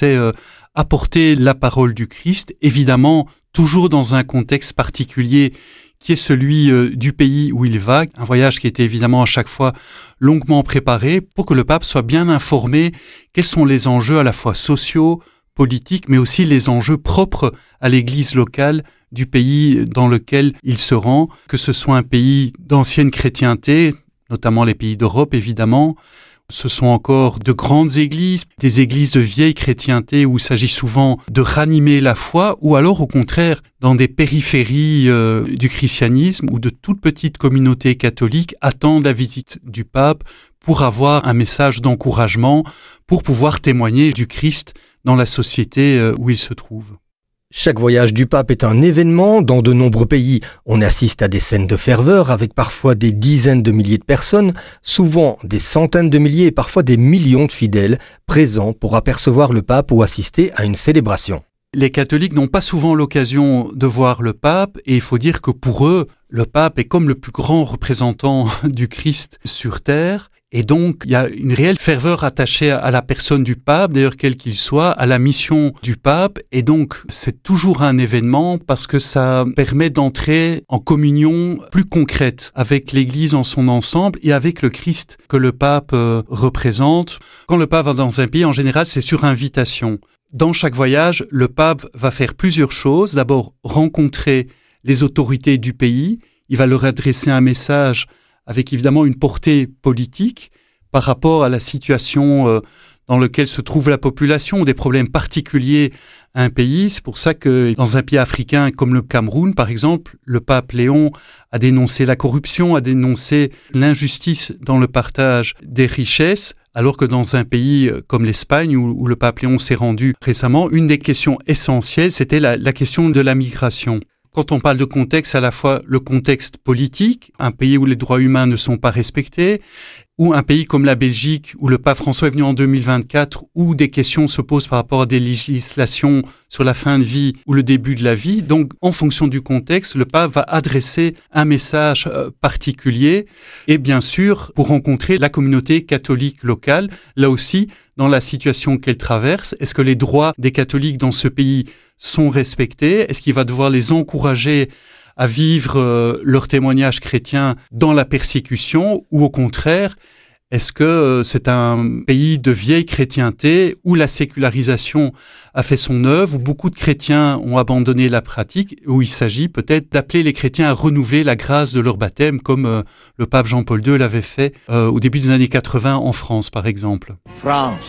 c'est apporter la parole du Christ, évidemment toujours dans un contexte particulier qui est celui du pays où il va, un voyage qui était évidemment à chaque fois longuement préparé pour que le pape soit bien informé quels sont les enjeux à la fois sociaux, politiques, mais aussi les enjeux propres à l'Église locale du pays dans lequel il se rend, que ce soit un pays d'ancienne chrétienté, notamment les pays d'Europe évidemment. Ce sont encore de grandes églises, des églises de vieille chrétienté où il s'agit souvent de ranimer la foi, ou alors au contraire dans des périphéries du christianisme où de toutes petites communautés catholiques attendent la visite du pape pour avoir un message d'encouragement, pour pouvoir témoigner du Christ dans la société où il se trouve. Chaque voyage du pape est un événement. Dans de nombreux pays, on assiste à des scènes de ferveur avec parfois des dizaines de milliers de personnes, souvent des centaines de milliers et parfois des millions de fidèles présents pour apercevoir le pape ou assister à une célébration. Les catholiques n'ont pas souvent l'occasion de voir le pape et il faut dire que pour eux, le pape est comme le plus grand représentant du Christ sur terre. Et donc, il y a une réelle ferveur attachée à la personne du pape, d'ailleurs quel qu'il soit, à la mission du pape. Et donc, c'est toujours un événement parce que ça permet d'entrer en communion plus concrète avec l'Église en son ensemble et avec le Christ que le pape représente. Quand le pape va dans un pays, en général, c'est sur invitation. Dans chaque voyage, le pape va faire plusieurs choses. D'abord, rencontrer les autorités du pays. Il va leur adresser un message avec évidemment une portée politique par rapport à la situation dans laquelle se trouve la population ou des problèmes particuliers à un pays. C'est pour ça que dans un pays africain comme le Cameroun, par exemple, le pape Léon a dénoncé la corruption, a dénoncé l'injustice dans le partage des richesses, alors que dans un pays comme l'Espagne, où le pape Léon s'est rendu récemment, une des questions essentielles, c'était la question de la migration. Quand on parle de contexte, à la fois le contexte politique, un pays où les droits humains ne sont pas respectés, ou un pays comme la Belgique, où le pape François est venu en 2024, où des questions se posent par rapport à des législations sur la fin de vie ou le début de la vie. Donc, en fonction du contexte, le pape va adresser un message particulier. Et bien sûr, pour rencontrer la communauté catholique locale, là aussi, dans la situation qu'elle traverse, est-ce que les droits des catholiques dans ce pays sont respectés? Est-ce qu'il va devoir les encourager à vivre leur témoignage chrétien dans la persécution ou au contraire, est-ce que c'est un pays de vieille chrétienté où la sécularisation a fait son œuvre, où beaucoup de chrétiens ont abandonné la pratique, où il s'agit peut-être d'appeler les chrétiens à renouveler la grâce de leur baptême comme le pape Jean-Paul II l'avait fait au début des années 80 en France par exemple. France,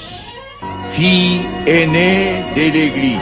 fille aînée de l'Église,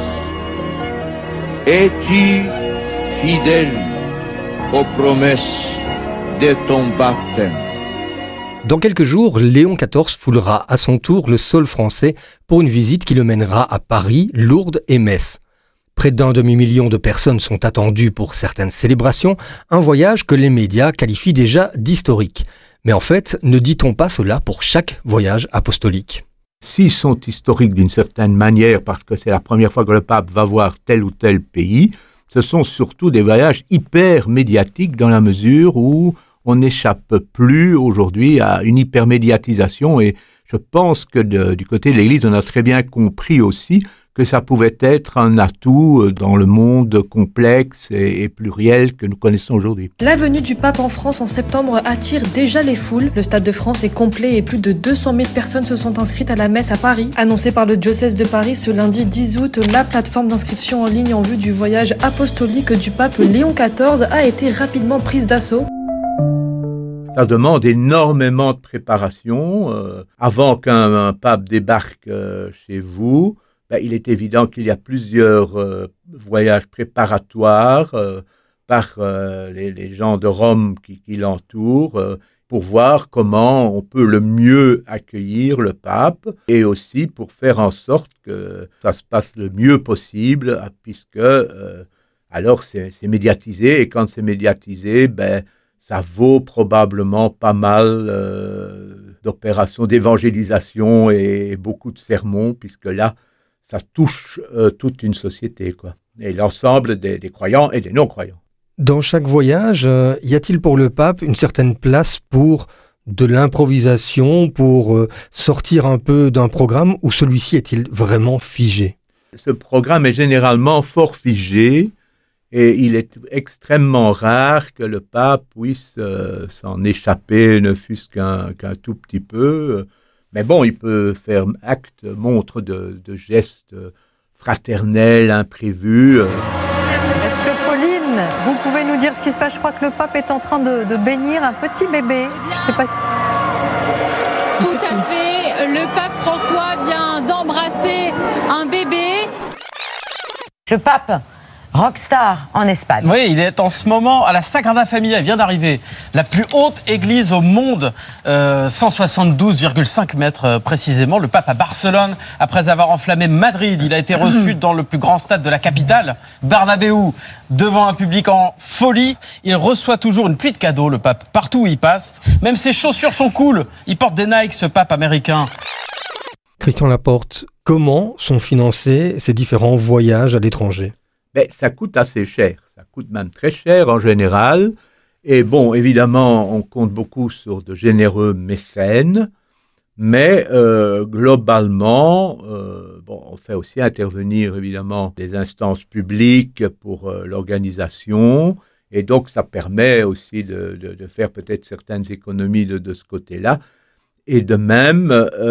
es-tu fidèle aux promesses de ton baptême? Dans quelques jours, Léon XIV foulera à son tour le sol français pour une visite qui le mènera à Paris, Lourdes et Metz. Près d'1 demi-million de personnes sont attendues pour certaines célébrations, un voyage que les médias qualifient déjà d'historique. Mais en fait, ne dit-on pas cela pour chaque voyage apostolique ? S'ils sont historiques d'une certaine manière, parce que c'est la première fois que le pape va voir tel ou tel pays, ce sont surtout des voyages hyper médiatiques dans la mesure où on n'échappe plus aujourd'hui à une hypermédiatisation et je pense que du côté de l'Église, on a très bien compris aussi que ça pouvait être un atout dans le monde complexe et pluriel que nous connaissons aujourd'hui. La venue du pape en France en septembre attire déjà les foules. Le Stade de France est complet et plus de 200 000 personnes se sont inscrites à la messe à Paris. Annoncée par le diocèse de Paris ce lundi 10 août, la plateforme d'inscription en ligne en vue du voyage apostolique du pape Léon XIV a été rapidement prise d'assaut. Ça demande énormément de préparation. Avant qu'un pape débarque chez vous, il est évident qu'il y a plusieurs voyages préparatoires par les gens de Rome qui l'entourent pour voir comment on peut le mieux accueillir le pape et aussi pour faire en sorte que ça se passe le mieux possible puisque alors c'est médiatisé et quand c'est médiatisé, ça vaut probablement pas mal d'opérations d'évangélisation et beaucoup de sermons puisque là, ça touche toute une société, quoi. Et l'ensemble des croyants et des non-croyants. Dans chaque voyage, y a-t-il pour le pape une certaine place pour de l'improvisation pour sortir un peu d'un programme, ou celui-ci est-il vraiment figé ? Ce programme est généralement fort figé et il est extrêmement rare que le pape puisse s'en échapper, ne fût-ce qu'un tout petit peu. Mais bon, il peut faire montre de gestes fraternels, imprévus. Est-ce que Pauline, vous pouvez nous dire ce qui se passe ? Je crois que le pape est en train de bénir un petit bébé. Je sais pas. Tout à fait. Le pape François vient d'embrasser un bébé. Le pape, rockstar en Espagne. Oui, il est en ce moment à la Sagrada Familia. Il vient d'arriver. La plus haute église au monde, 172,5 mètres précisément. Le pape à Barcelone, après avoir enflammé Madrid. Il a été reçu dans le plus grand stade de la capitale, Bernabéu, devant un public en folie. Il reçoit toujours une pluie de cadeaux, le pape, partout où il passe. Même ses chaussures sont cool. Il porte des Nike, ce pape américain. Christian Laporte, comment sont financés ces différents voyages à l'étranger ? Ça coûte assez cher, ça coûte même très cher en général. Et bon, évidemment, on compte beaucoup sur de généreux mécènes, mais globalement, on fait aussi intervenir évidemment des instances publiques pour l'organisation, et donc ça permet aussi de faire peut-être certaines économies de ce côté-là. Et de même,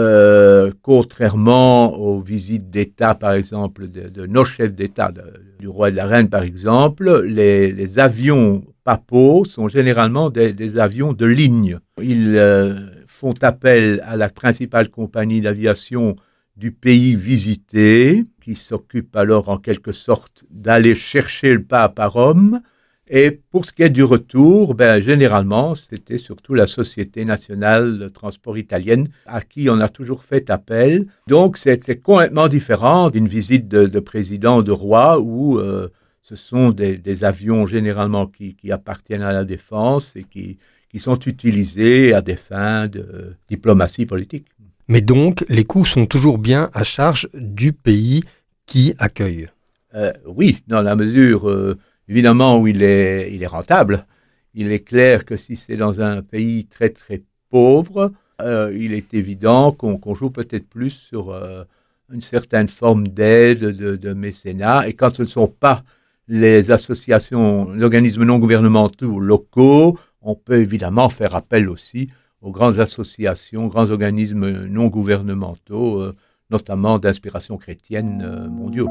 contrairement aux visites d'État, par exemple, de nos chefs d'État, du roi et de la reine, par exemple, les avions papaux sont généralement des avions de ligne. Ils font appel à la principale compagnie d'aviation du pays visité, qui s'occupe alors en quelque sorte d'aller chercher le pape à Rome. Et pour ce qui est du retour, généralement, c'était surtout la Société nationale de transport italienne à qui on a toujours fait appel. Donc, c'est complètement différent d'une visite de président ou de roi où ce sont des avions généralement qui appartiennent à la défense et qui sont utilisés à des fins de diplomatie politique. Mais donc, les coûts sont toujours bien à charge du pays qui accueille. Oui, dans la mesure... évidemment, où il est rentable. Il est clair que si c'est dans un pays très très pauvre, il est évident qu'on joue peut-être plus sur une certaine forme d'aide, de mécénat. Et quand ce ne sont pas les associations, les organismes non gouvernementaux locaux, on peut évidemment faire appel aussi aux grandes associations, grands organismes non gouvernementaux, notamment d'inspiration chrétienne mondiaux.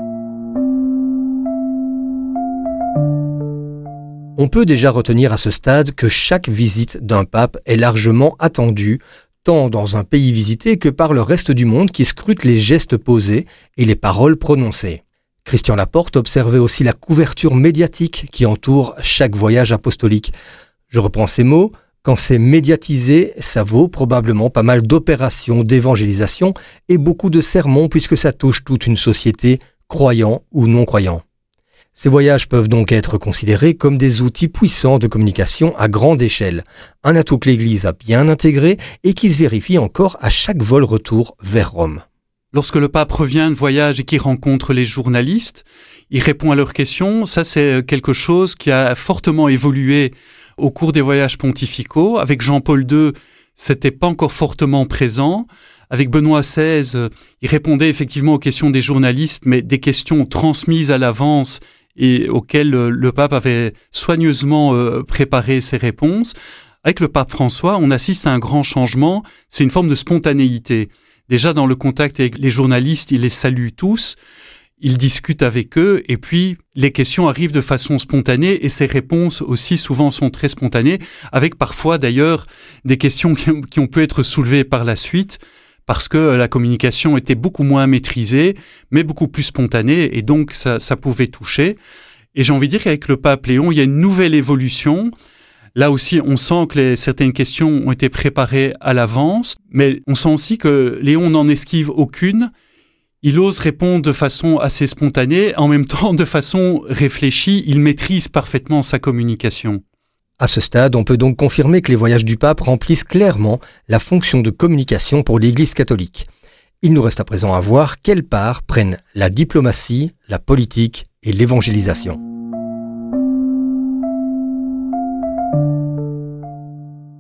On peut déjà retenir à ce stade que chaque visite d'un pape est largement attendue, tant dans un pays visité que par le reste du monde qui scrute les gestes posés et les paroles prononcées. Christian Laporte observait aussi la couverture médiatique qui entoure chaque voyage apostolique. Je reprends ces mots, quand c'est médiatisé, ça vaut probablement pas mal d'opérations d'évangélisation et beaucoup de sermons puisque ça touche toute une société, croyants ou non-croyants. Ces voyages peuvent donc être considérés comme des outils puissants de communication à grande échelle, un atout que l'Église a bien intégré et qui se vérifie encore à chaque vol retour vers Rome. Lorsque le pape revient de voyage et qu'il rencontre les journalistes, il répond à leurs questions. Ça, c'est quelque chose qui a fortement évolué au cours des voyages pontificaux. Avec Jean-Paul II, c'était pas encore fortement présent. Avec Benoît XVI, il répondait effectivement aux questions des journalistes, mais des questions transmises à l'avance et auxquelles le pape avait soigneusement préparé ses réponses. Avec le pape François, on assiste à un grand changement, c'est une forme de spontanéité. Déjà dans le contact avec les journalistes, il les salue tous, il discute avec eux, et puis les questions arrivent de façon spontanée, et ses réponses aussi souvent sont très spontanées, avec parfois d'ailleurs des questions qui ont pu être soulevées par la suite, parce que la communication était beaucoup moins maîtrisée, mais beaucoup plus spontanée, et donc ça pouvait toucher. Et j'ai envie de dire qu'avec le pape Léon, il y a une nouvelle évolution. Là aussi, on sent que certaines questions ont été préparées à l'avance, mais on sent aussi que Léon n'en esquive aucune. Il ose répondre de façon assez spontanée, en même temps de façon réfléchie. Il maîtrise parfaitement sa communication. À ce stade, on peut donc confirmer que les voyages du pape remplissent clairement la fonction de communication pour l'Église catholique. Il nous reste à présent à voir quelle part prennent la diplomatie, la politique et l'évangélisation.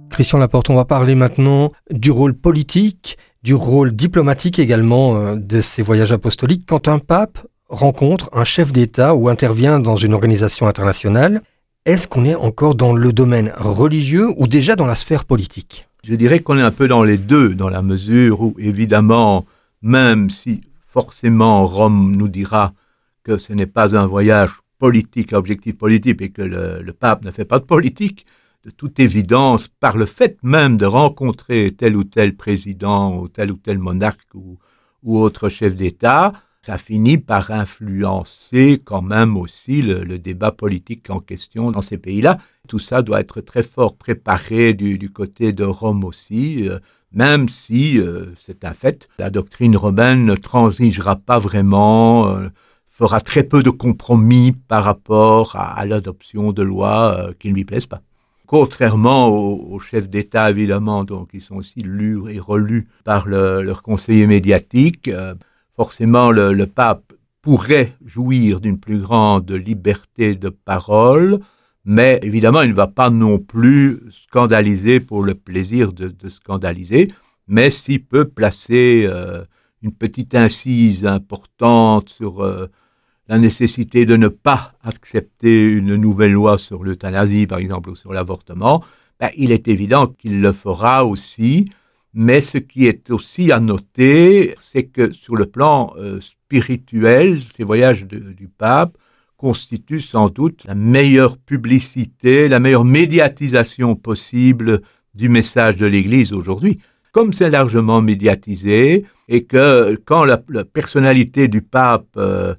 Christian Laporte, on va parler maintenant du rôle politique, du rôle diplomatique également de ces voyages apostoliques. Quand un pape rencontre un chef d'État ou intervient dans une organisation internationale, est-ce qu'on est encore dans le domaine religieux ou déjà dans la sphère politique ? Je dirais qu'on est un peu dans les deux, dans la mesure où, évidemment, même si forcément Rome nous dira que ce n'est pas un voyage politique à objectif politique et que le pape ne fait pas de politique, de toute évidence, par le fait même de rencontrer tel ou tel président ou tel monarque ou autre chef d'État, ça finit par influencer quand même aussi le débat politique en question dans ces pays-là. Tout ça doit être très fort préparé du côté de Rome aussi, même si c'est un fait. La doctrine romaine ne transigera pas vraiment, fera très peu de compromis par rapport à l'adoption de lois qui ne lui plaisent pas. Contrairement aux chefs d'État, évidemment, donc ils sont aussi lus et relus par leurs conseillers médiatiques, forcément le pape pourrait jouir d'une plus grande liberté de parole, mais évidemment il ne va pas non plus scandaliser pour le plaisir de scandaliser, mais s'il peut placer une petite incise importante sur la nécessité de ne pas accepter une nouvelle loi sur l'euthanasie, par exemple, ou sur l'avortement, il est évident qu'il le fera aussi. Mais ce qui est aussi à noter, c'est que sur le plan spirituel, ces voyages du pape constituent sans doute la meilleure publicité, la meilleure médiatisation possible du message de l'Église aujourd'hui. Comme c'est largement médiatisé et que quand la personnalité du pape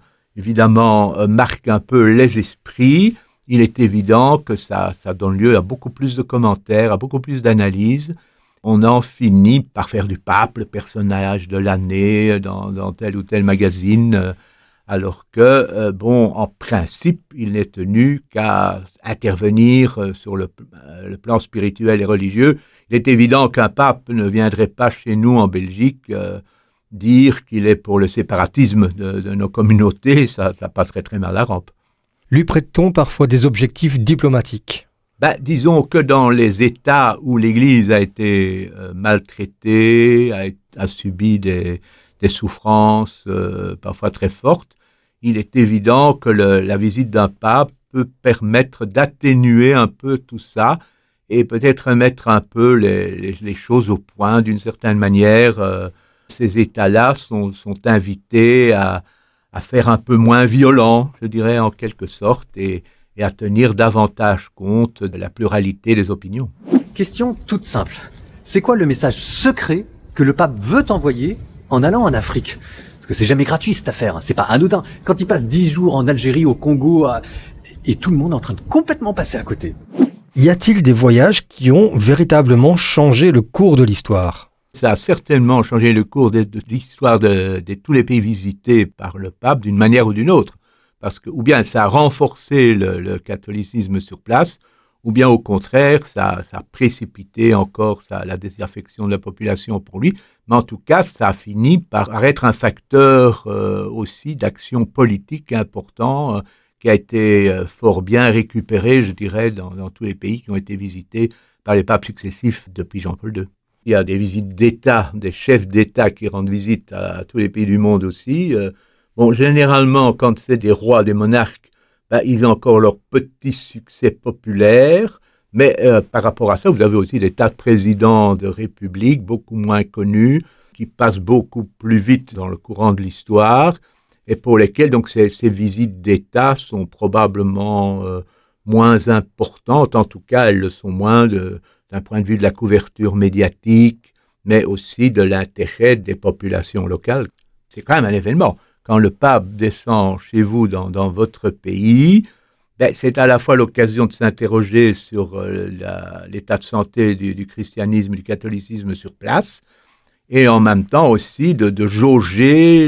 évidemment marque un peu les esprits, il est évident que ça donne lieu à beaucoup plus de commentaires, à beaucoup plus d'analyses. On en finit par faire du pape le personnage de l'année dans tel ou tel magazine, alors que, en principe, il n'est tenu qu'à intervenir sur le plan spirituel et religieux. Il est évident qu'un pape ne viendrait pas chez nous en Belgique dire qu'il est pour le séparatisme de nos communautés, ça passerait très mal la rampe. Lui prête-t-on parfois des objectifs diplomatiques ? Disons que dans les États où l'Église a été maltraitée, a subi des souffrances parfois très fortes, il est évident que la visite d'un pape peut permettre d'atténuer un peu tout ça et peut-être mettre un peu les choses au point d'une certaine manière. Ces États-là sont invités à faire un peu moins violent, je dirais en quelque sorte, et à tenir davantage compte de la pluralité des opinions. Question toute simple. C'est quoi le message secret que le pape veut envoyer en allant en Afrique ? Parce que c'est jamais gratuit cette affaire, c'est pas anodin. Quand il passe 10 jours en Algérie, au Congo, et tout le monde est en train de complètement passer à côté. Y a-t-il des voyages qui ont véritablement changé le cours de l'histoire ? Ça a certainement changé le cours de l'histoire de tous les pays visités par le pape d'une manière ou d'une autre. Parce que, ou bien ça a renforcé le catholicisme sur place, ou bien au contraire, ça a précipité encore la désaffection de la population pour lui. Mais en tout cas, ça a fini par être un facteur aussi d'action politique important qui a été fort bien récupéré, je dirais, dans tous les pays qui ont été visités par les papes successifs depuis Jean-Paul II. Il y a des visites d'État, des chefs d'État qui rendent visite à tous les pays du monde aussi. Généralement, quand c'est des rois, des monarques, ils ont encore leur petit succès populaire, mais par rapport à ça, vous avez aussi des tas de présidents de républiques beaucoup moins connus, qui passent beaucoup plus vite dans le courant de l'histoire, et pour lesquels donc ces visites d'État sont probablement moins importantes, en tout cas elles le sont moins d'un point de vue de la couverture médiatique, mais aussi de l'intérêt des populations locales. C'est quand même un événement. Quand le pape descend chez vous dans votre pays, c'est à la fois l'occasion de s'interroger sur l'état de santé du christianisme, du catholicisme sur place, et en même temps aussi de jauger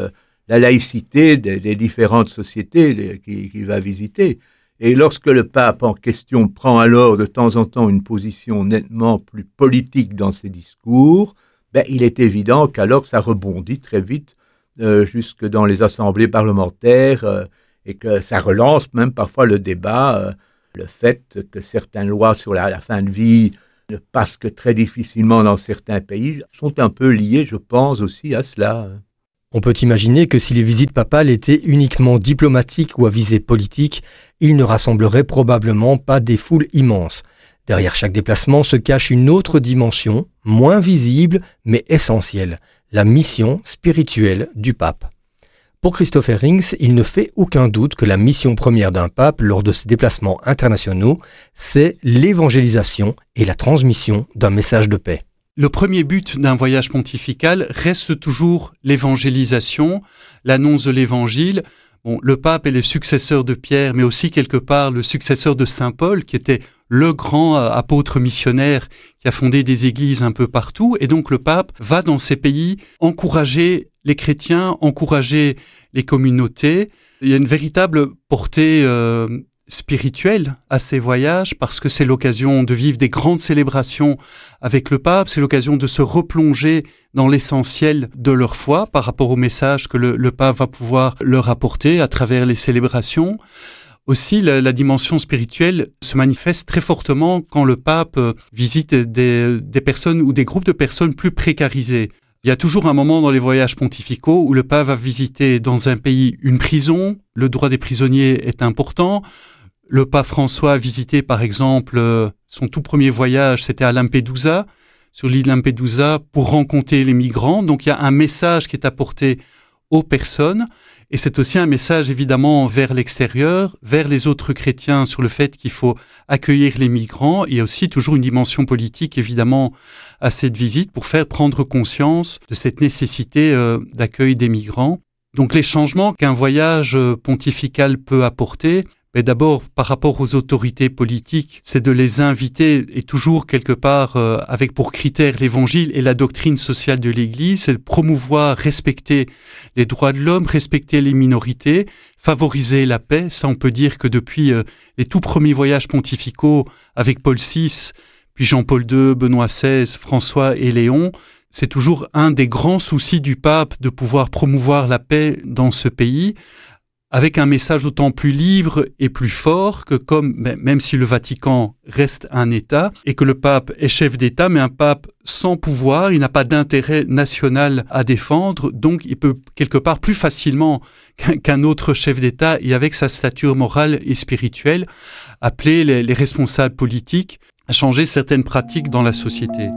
la laïcité des différentes sociétés qu'il va visiter. Et lorsque le pape en question prend alors de temps en temps une position nettement plus politique dans ses discours, il est évident qu'alors ça rebondit très vite jusque dans les assemblées parlementaires et que ça relance même parfois le débat, le fait que certaines lois sur la fin de vie ne passent que très difficilement dans certains pays, sont un peu liés, je pense, aussi à cela. On peut imaginer que si les visites papales étaient uniquement diplomatiques ou à visée politique, ils ne rassembleraient probablement pas des foules immenses. Derrière chaque déplacement se cache une autre dimension, moins visible mais essentielle, la mission spirituelle du pape. Pour Christopher Rings, il ne fait aucun doute que la mission première d'un pape lors de ses déplacements internationaux, c'est l'évangélisation et la transmission d'un message de paix. Le premier but d'un voyage pontifical reste toujours l'évangélisation, l'annonce de l'évangile. Bon, le pape est le successeur de Pierre, mais aussi quelque part le successeur de Saint Paul, qui était le grand apôtre missionnaire qui a fondé des églises un peu partout. Et donc le pape va dans ces pays encourager les chrétiens, encourager les communautés. Il y a une véritable portée spirituelle à ces voyages parce que c'est l'occasion de vivre des grandes célébrations avec le pape, c'est l'occasion de se replonger dans l'essentiel de leur foi par rapport au message que le pape va pouvoir leur apporter à travers les célébrations. Aussi, la dimension spirituelle se manifeste très fortement quand le pape visite des personnes ou des groupes de personnes plus précarisées. Il y a toujours un moment dans les voyages pontificaux où le pape va visiter dans un pays une prison. Le droit des prisonniers est important. Le pape François a visité, par exemple, son tout premier voyage, c'était à Lampedusa, sur l'île Lampedusa, pour rencontrer les migrants. Donc il y a un message qui est apporté aux personnes. Et c'est aussi un message évidemment vers l'extérieur, vers les autres chrétiens sur le fait qu'il faut accueillir les migrants. Il y a aussi toujours une dimension politique évidemment à cette visite pour faire prendre conscience de cette nécessité d'accueil des migrants. Donc les changements qu'un voyage pontifical peut apporter, mais d'abord, par rapport aux autorités politiques, c'est de les inviter, et toujours quelque part avec pour critère l'évangile et la doctrine sociale de l'Église, c'est de promouvoir, respecter les droits de l'homme, respecter les minorités, favoriser la paix. Ça, on peut dire que depuis les tout premiers voyages pontificaux avec Paul VI, puis Jean-Paul II, Benoît XVI, François et Léon, c'est toujours un des grands soucis du pape de pouvoir promouvoir la paix dans ce pays, avec un message d'autant plus libre et plus fort que même si le Vatican reste un État et que le pape est chef d'État, mais un pape sans pouvoir, il n'a pas d'intérêt national à défendre, donc il peut quelque part plus facilement qu'un autre chef d'État et avec sa stature morale et spirituelle appeler les responsables politiques à changer certaines pratiques dans la société.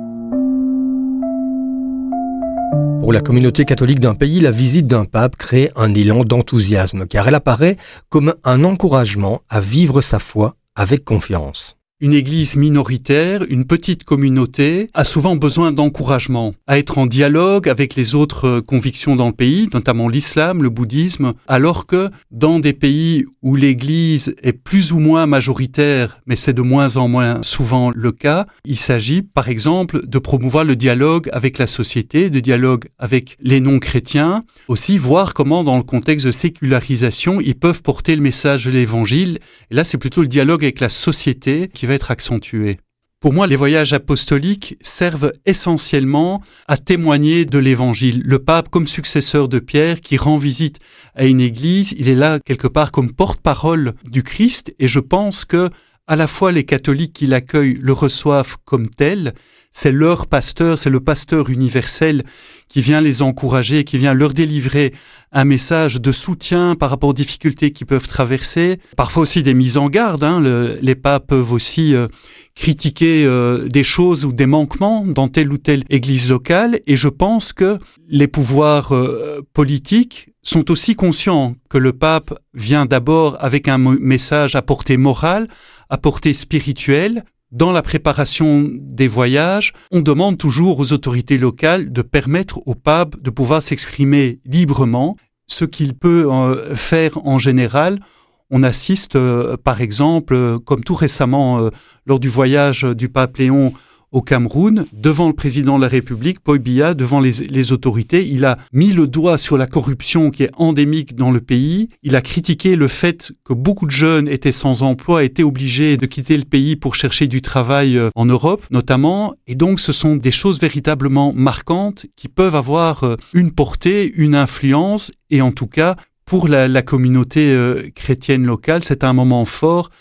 Pour la communauté catholique d'un pays, la visite d'un pape crée un élan d'enthousiasme, car elle apparaît comme un encouragement à vivre sa foi avec confiance. Une église minoritaire, une petite communauté, a souvent besoin d'encouragement, à être en dialogue avec les autres convictions dans le pays, notamment l'islam, le bouddhisme, alors que dans des pays où l'église est plus ou moins majoritaire, mais c'est de moins en moins souvent le cas, il s'agit par exemple de promouvoir le dialogue avec la société, de dialogue avec les non-chrétiens, aussi voir comment dans le contexte de sécularisation, ils peuvent porter le message de l'évangile. Et là, c'est plutôt le dialogue avec la société qui va être accentué. Pour moi, les voyages apostoliques servent essentiellement à témoigner de l'Évangile. Le pape, comme successeur de Pierre, qui rend visite à une église, il est là quelque part comme porte-parole du Christ, et je pense que à la fois les catholiques qui l'accueillent le reçoivent comme tel, c'est leur pasteur, c'est le pasteur universel qui vient les encourager, qui vient leur délivrer un message de soutien par rapport aux difficultés qu'ils peuvent traverser. Parfois aussi des mises en garde, les papes peuvent aussi critiquer des choses ou des manquements dans telle ou telle église locale. Et je pense que les pouvoirs politiques sont aussi conscients que le pape vient d'abord avec un message à portée morale, à portée spirituelle. Dans la préparation des voyages, on demande toujours aux autorités locales de permettre au pape de pouvoir s'exprimer librement, ce qu'il peut faire en général. On assiste, par exemple, comme tout récemment, lors du voyage du pape Léon au Cameroun, devant le président de la République, Paul Biya, devant les autorités, il a mis le doigt sur la corruption qui est endémique dans le pays. Il a critiqué le fait que beaucoup de jeunes étaient sans emploi, étaient obligés de quitter le pays pour chercher du travail en Europe, notamment. Et donc, ce sont des choses véritablement marquantes qui peuvent avoir une portée, une influence. Et en tout cas, pour la communauté chrétienne locale, c'est un moment fort.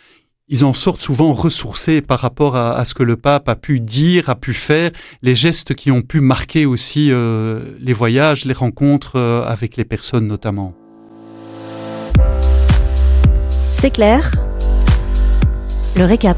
ils en sortent souvent ressourcés par rapport à ce que le pape a pu dire, a pu faire, les gestes qui ont pu marquer aussi les voyages, les rencontres avec les personnes notamment. C'est clair. Le récap.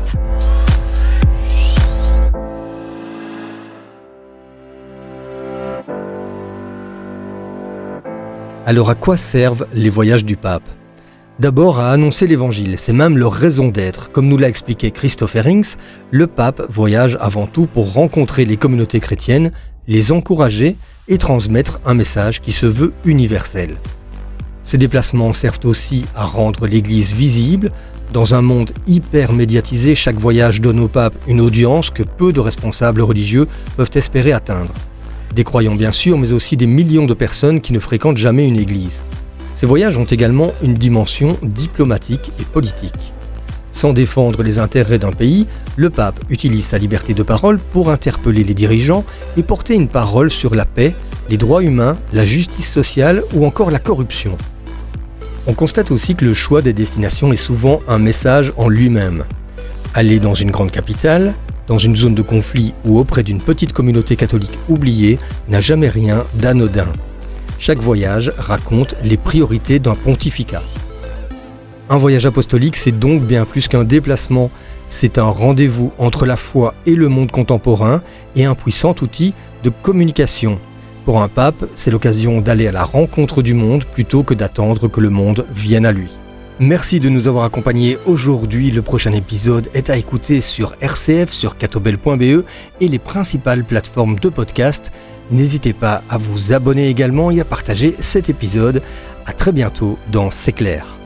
Alors à quoi servent les voyages du pape ? D'abord à annoncer l'évangile, c'est même leur raison d'être. Comme nous l'a expliqué Christoph Herrings, le pape voyage avant tout pour rencontrer les communautés chrétiennes, les encourager et transmettre un message qui se veut universel. Ces déplacements servent aussi à rendre l'Église visible. Dans un monde hyper médiatisé, chaque voyage donne au pape une audience que peu de responsables religieux peuvent espérer atteindre. Des croyants bien sûr, mais aussi des millions de personnes qui ne fréquentent jamais une église. Ces voyages ont également une dimension diplomatique et politique. Sans défendre les intérêts d'un pays, le pape utilise sa liberté de parole pour interpeller les dirigeants et porter une parole sur la paix, les droits humains, la justice sociale ou encore la corruption. On constate aussi que le choix des destinations est souvent un message en lui-même. Aller dans une grande capitale, dans une zone de conflit ou auprès d'une petite communauté catholique oubliée n'a jamais rien d'anodin. Chaque voyage raconte les priorités d'un pontificat. Un voyage apostolique, c'est donc bien plus qu'un déplacement. C'est un rendez-vous entre la foi et le monde contemporain et un puissant outil de communication. Pour un pape, c'est l'occasion d'aller à la rencontre du monde plutôt que d'attendre que le monde vienne à lui. Merci de nous avoir accompagnés aujourd'hui. Le prochain épisode est à écouter sur RCF, sur catobel.be et les principales plateformes de podcast. N'hésitez pas à vous abonner également et à partager cet épisode. À très bientôt dans C'est clair.